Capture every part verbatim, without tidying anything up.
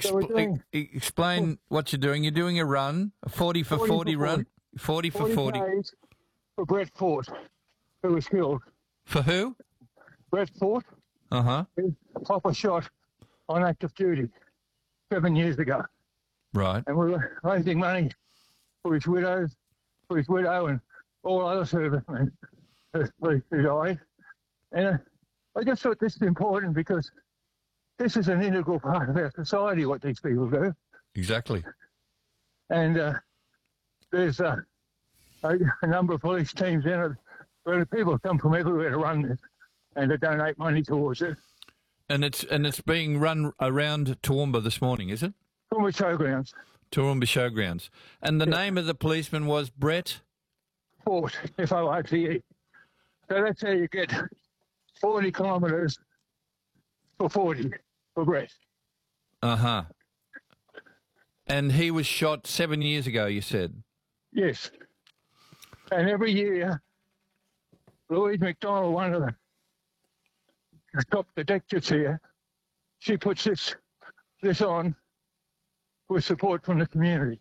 So we're Expl- doing e- explain what you're doing. You're doing a run, a forty for forty for forty run, forty for forty. Ks for Brett Fort, who was killed. For who? Brett Fort, Uh huh. proper shot on active duty seven years ago. Right. And we were raising money for his widows, for his widow and all other servicemen who who died. And uh, I just thought this is important because this is an integral part of our society, what these people do. Exactly. And uh, there's uh, a, a number of police teams in it where the people come from everywhere to run this and to donate money towards it. And it's and it's being run around Toowoomba this morning, is it? From the showgrounds. Toowoomba Showgrounds. And the Yeah. name of the policeman was Brett? Fort, F O R T E. So that's how you get forty kilometres for forty for Brett. Uh-huh. And he was shot seven years ago, you said? Yes. And every year, Louise McDonald, one of the, the top detectives here, she puts this this on with support from the community.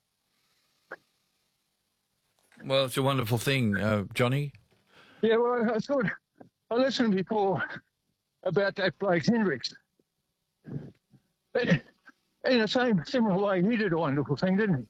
Well, it's a wonderful thing, uh, Johnny. Yeah, well, I thought, I listened before about that Blake Hendricks. But in the same, similar way, he did a wonderful thing, didn't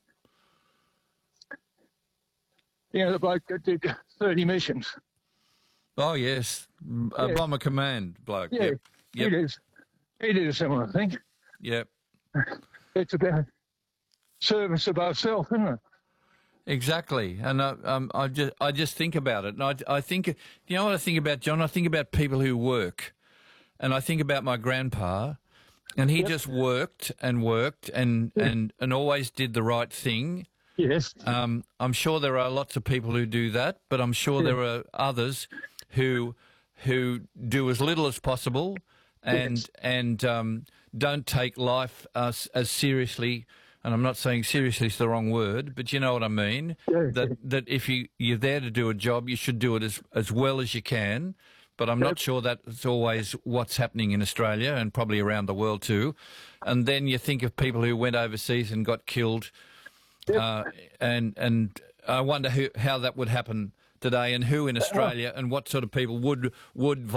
he? You know, the bloke that did thirty missions. Oh, yes. A Yeah. bomber command bloke. Yeah, Yep. he, Yep. did, he did a similar thing. Yep. It's about service above self, isn't it? Exactly, and I, um, I just I just think about it, and I, I think, you know what I think about, John? I think about people who work, and I think about my grandpa, and he Yep. just worked and worked and, Yeah. and, and always did the right thing. Yes. Um, I'm sure there are lots of people who do that, but I'm sure Yeah. there are others who who do as little as possible and Yes. and um, don't take life as, as seriously. And I'm not saying seriously is the wrong word, but you know what I mean. Yeah. That that if you you're there to do a job, you should do it as as well as you can. But I'm Yep. not sure that's always what's happening in Australia and probably around the world too. And then you think of people who went overseas and got killed. Yep. Uh, and and I wonder who, how that would happen today, and who in Australia, and what sort of people would would